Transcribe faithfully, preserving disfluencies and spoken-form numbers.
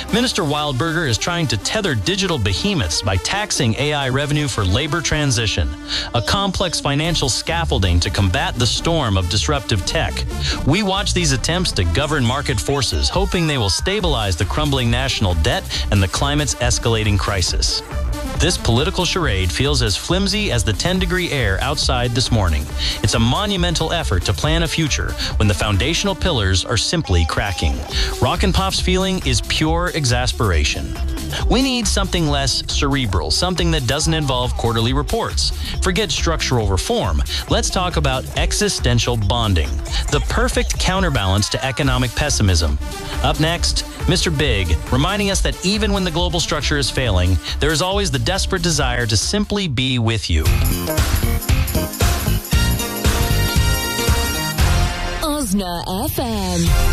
Minister Wildberger is trying to tether digital behemoths by taxing A I revenue for labor transition, a complex financial scaffolding to combat the storm of disruptive tech. We watch these attempts to govern market forces, hoping they will stabilize the crumbling national debt and the climate's escalating crisis. This political charade feels as flimsy as the ten-degree air outside this morning. It's a monumental effort to plan a future when the foundational pillars are simply cracking. Rock and Pop's feeling is pure exasperation. We need something less cerebral, something that doesn't involve quarterly reports. Forget structural reform. Let's talk about existential bonding, the perfect counterbalance to economic pessimism. Up next, Mister Big, reminding us that even when the global structure is failing, there is always the desperate desire to simply be with you. Osna F M.